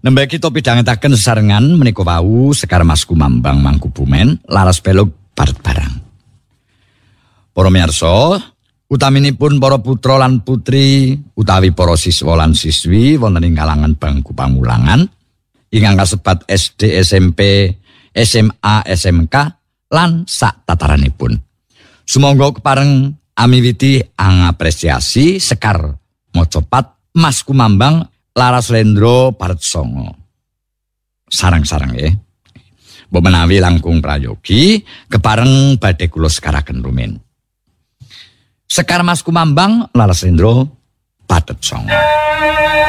Nembe kita pidhangetaken sesarengan menika wau Sekar Mas Kumambang Mangkubumen laras pelog baret barang. Para miyarsa, utaminipun para putra lan putri utawi para siswa lan siswi wonten ing kalangan bangku pamulangan ingkang kasebat SD, SMP, SMA, SMK lan sak tataranipun. Sumangga kepareng amiwiti angapresiasi Sekar Mojopat Mas Kumambang Laras Lendro Baret Songo. Sarang-sarang ya. Mbok menawi langkung prayogi kepareng badhe kula sekaraken rumin. Sekar Mas Kumambang Laras Lendro Baret Songo.